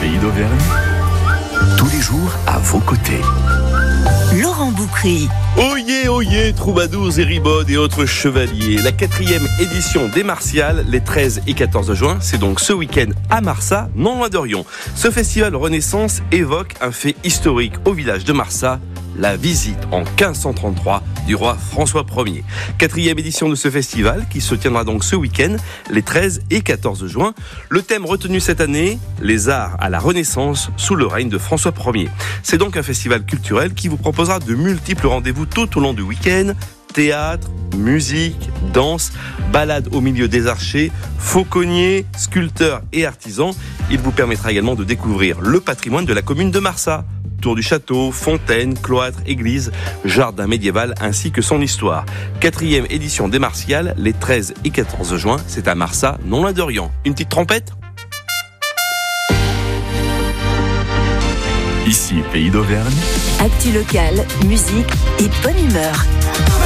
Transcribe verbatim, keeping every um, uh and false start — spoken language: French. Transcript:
Pays d'Auvergne, tous les jours à vos côtés. Laurent Boukry. Oyez, oyez, troubadours et ribaudes et autres chevaliers. La quatrième édition des Martiales, les treize et quatorze juin, c'est donc ce week-end à Marsat, non loin d'Orion. Ce festival Renaissance évoque un fait historique au village de Marsat, la visite en quinze cent trente-trois du roi François Ier. Quatrième édition de ce festival qui se tiendra donc ce week-end, les treize et quatorze juin. Le thème retenu cette année, les arts à la Renaissance sous le règne de François Ier. C'est donc un festival culturel qui vous proposera de multiples rendez-vous tout au long du week-end. Théâtre, musique, danse, balade au milieu des archers, fauconniers, sculpteurs et artisans. Il vous permettra également de découvrir le patrimoine de la commune de Marsat. Tour du château, fontaine, cloître, église, jardin médiéval ainsi que son histoire. Quatrième édition des Martiales, les treize et quatorze juin, c'est à Marsat, non loin d'Orion. Une petite trompette ? Ici, Pays d'Auvergne. Actu locale, musique et bonne humeur.